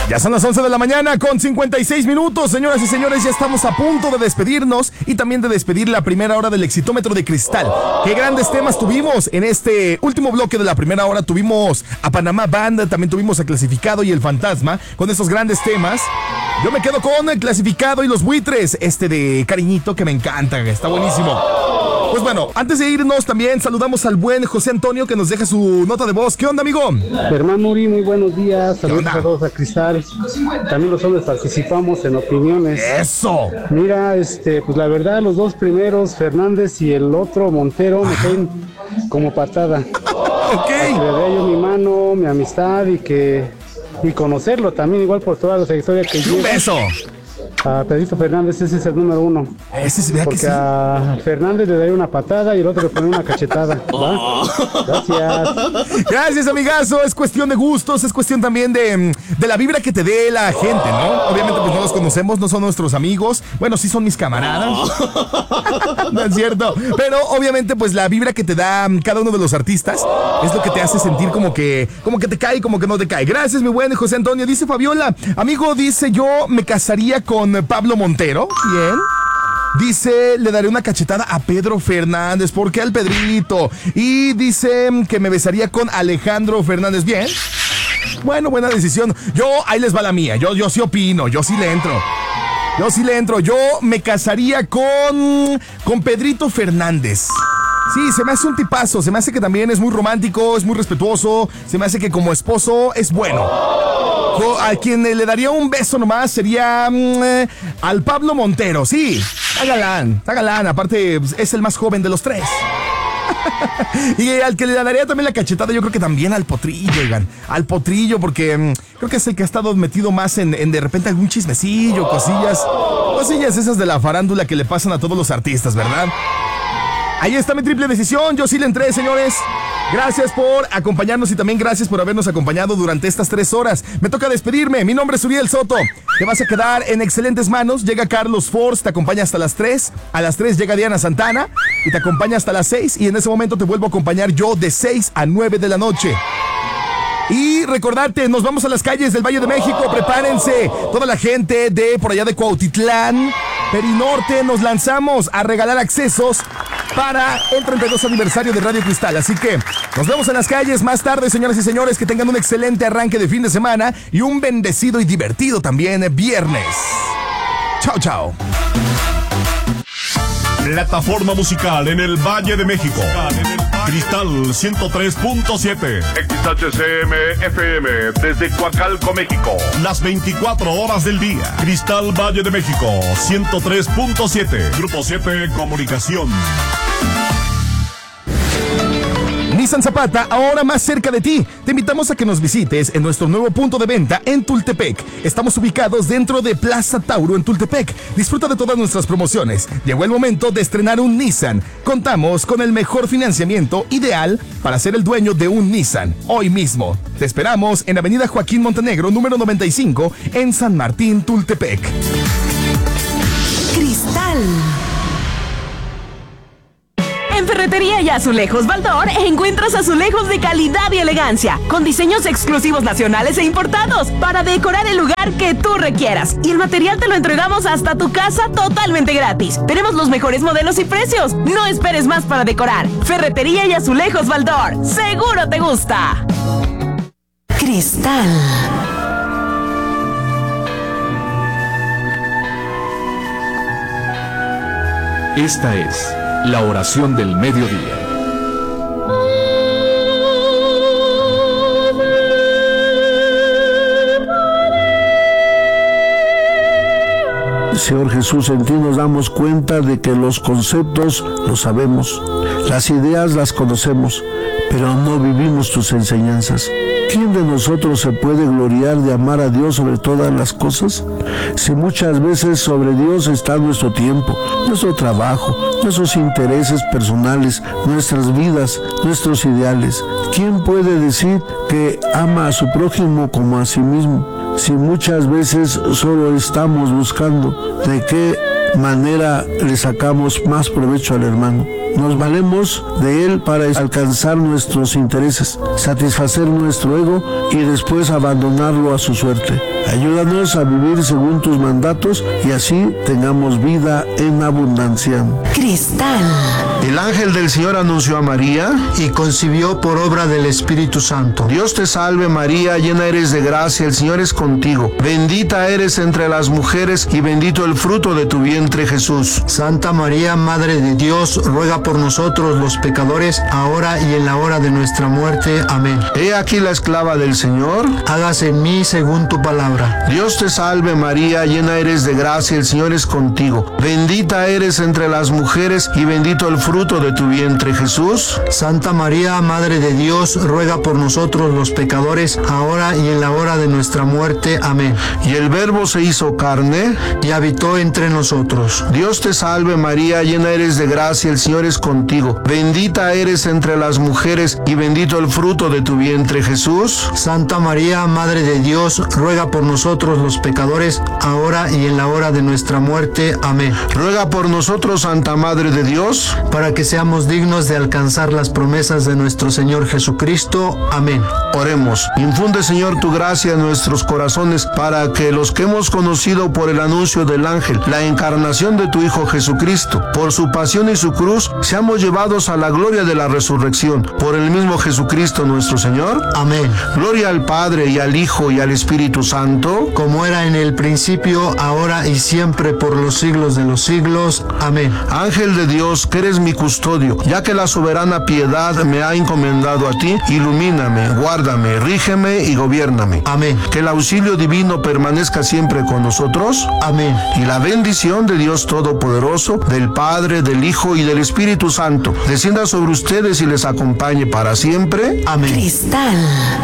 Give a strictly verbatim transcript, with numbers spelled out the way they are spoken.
Ya son las once de la mañana con cincuenta y seis minutos, señoras y señores, ya estamos a punto de despedirnos y también de despedir la primera hora del Exitómetro de Cristal. Qué grandes temas tuvimos en este último bloque de la primera hora. Tuvimos a Panamá Band, también tuvimos a Clasificado y El Fantasma con esos grandes temas. Yo me quedo con El Clasificado y Los Buitres, este de Cariñito que me encanta, está buenísimo. Pues bueno, antes de irnos también saludamos al buen José Antonio que nos deja su nota de voz. ¿Qué onda, amigo? Germán Muri, muy buenos días. Saludos a todos a Cristal. También los hombres participamos en opiniones. ¡Eso! Mira, este, pues la verdad, los dos primeros, Fernández y el otro, Montero, me caen como patada. Ok. Que le dé yo mi mano, mi amistad y que y conocerlo también, igual por toda la trayectoria que lleva. ¡Un beso! A Pedrito Fernández, ese es el número uno. Ese es, vea Porque que sí. a Fernández le daría una patada y el otro le pone una cachetada. ¿Va? Gracias. Gracias, amigazo. Es cuestión de gustos, es cuestión también de, de la vibra que te dé la gente, ¿no? Obviamente, pues no los conocemos, no son nuestros amigos. Bueno, sí son mis camaradas. No es cierto. Pero obviamente, pues la vibra que te da cada uno de los artistas es lo que te hace sentir como que, como que te cae, como que no te cae. Gracias, mi buen José Antonio. Dice Fabiola, amigo, dice yo me casaría con Pablo Montero. Bien. Dice, le daré una cachetada a Pedro Fernández. ¿Por qué al Pedrito? Y dice que me besaría con Alejandro Fernández. Bien. Bueno, buena decisión. Yo, ahí les va la mía. Yo, yo sí opino, yo sí le entro. Yo sí le entro. Yo me casaría con, con Pedrito Fernández. Sí, se me hace un tipazo. Se me hace que también es muy romántico, es muy respetuoso. Se me hace que como esposo es bueno. A quien le daría un beso nomás sería mmm, eh, al Pablo Montero. Sí, está galán, está galán. Aparte, es el más joven de los tres. Y al que le daría también la cachetada, yo creo que también al Potrillo, oigan. Al Potrillo, porque mmm, creo que es el que ha estado metido más en, en de repente algún chismecillo, cosillas. Cosillas esas de la farándula que le pasan a todos los artistas, ¿verdad? Ahí está mi triple decisión. Yo sí le entré, señores. Gracias por acompañarnos y también gracias por habernos acompañado durante estas tres horas. Me toca despedirme. Mi nombre es Uriel Soto. Te vas a quedar en excelentes manos. Llega Carlos Force, te acompaña hasta las tres. A las tres llega Diana Santana y te acompaña hasta las seis. Y en ese momento te vuelvo a acompañar yo de seis a nueve de la noche. Y recordarte, nos vamos a las calles del Valle de México. Prepárense, toda la gente de por allá de Cuautitlán, Perinorte, nos lanzamos a regalar accesos para el treinta y dos aniversario de Radio Cristal. Así que nos vemos en las calles más tarde, señoras y señores. Que tengan un excelente arranque de fin de semana y un bendecido y divertido también viernes. Chao, chao. Plataforma musical en el Valle de México. Cristal ciento tres punto siete. X H C M F M desde Coacalco, México. Las veinticuatro horas del día. Cristal Valle de México ciento tres punto siete. Grupo siete Comunicación. Nissan Zapata, ahora más cerca de ti. Te invitamos a que nos visites en nuestro nuevo punto de venta en Tultepec. Estamos ubicados dentro de Plaza Tauro en Tultepec. Disfruta de todas nuestras promociones. Llegó el momento de estrenar un Nissan. Contamos con el mejor financiamiento ideal para ser el dueño de un Nissan hoy mismo. Te esperamos en Avenida Joaquín Montenegro, número noventa y cinco, en San Martín, Tultepec. Cristal. En Ferretería y Azulejos Baldor encuentras azulejos de calidad y elegancia, con diseños exclusivos nacionales e importados, para decorar el lugar que tú requieras. Y el material te lo entregamos hasta tu casa totalmente gratis. Tenemos los mejores modelos y precios. No esperes más para decorar. Ferretería y Azulejos Baldor. ¡Seguro te gusta! Cristal. Esta es la oración del mediodía. Señor Jesús, en ti nos damos cuenta de que los conceptos los sabemos, las ideas las conocemos, pero no vivimos tus enseñanzas. ¿Quién de nosotros se puede gloriar de amar a Dios sobre todas las cosas? Si muchas veces sobre Dios está nuestro tiempo, nuestro trabajo, nuestros intereses personales, nuestras vidas, nuestros ideales. ¿Quién puede decir que ama a su prójimo como a sí mismo? Si muchas veces solo estamos buscando de qué manera le sacamos más provecho al hermano. Nos valemos de él para alcanzar nuestros intereses, satisfacer nuestro ego y después abandonarlo a su suerte. Ayúdanos a vivir según tus mandatos y así tengamos vida en abundancia. Cristal. El ángel del Señor anunció a María y concibió por obra del Espíritu Santo. Dios te salve María, llena eres de gracia, el Señor es contigo. Bendita eres entre las mujeres y bendito el fruto de tu vientre Jesús. Santa María, Madre de Dios, ruega por nosotros los pecadores, ahora y en la hora de nuestra muerte. Amén. He aquí la esclava del Señor. Hágase en mí según tu palabra. Dios te salve María, llena eres de gracia, el Señor es contigo. Bendita eres entre las mujeres y bendito el fruto de tu vientre Jesús. Santa María, Madre de Dios, ruega por nosotros los pecadores, ahora y en la hora de nuestra muerte. Amén. Y el Verbo se hizo carne y habitó entre nosotros. Dios te salve María, llena eres de gracia, el Señor es contigo. Bendita eres entre las mujeres y bendito el fruto de tu vientre Jesús. Santa María, Madre de Dios, ruega por nosotros los pecadores, ahora y en la hora de nuestra muerte. Amén. Ruega por nosotros, Santa Madre de Dios, para que seamos dignos de alcanzar las promesas de nuestro Señor Jesucristo. Amén. Oremos. Infunde, Señor, tu gracia en nuestros corazones para que los que hemos conocido por el anuncio del ángel, la encarnación de tu Hijo Jesucristo, por su pasión y su cruz, seamos llevados a la gloria de la resurrección. Por el mismo Jesucristo nuestro Señor. Amén. Gloria al Padre y al Hijo y al Espíritu Santo, como era en el principio, ahora y siempre, por los siglos de los siglos. Amén. Ángel de Dios, que eres mi custodio, ya que la soberana piedad me ha encomendado a ti, ilumíname, guárdame, rígeme y gobiérname. Amén. Que el auxilio divino permanezca siempre con nosotros. Amén. Y la bendición de Dios Todopoderoso, del Padre, del Hijo y del Espíritu Santo, descienda sobre ustedes y les acompañe para siempre. Amén. Cristal.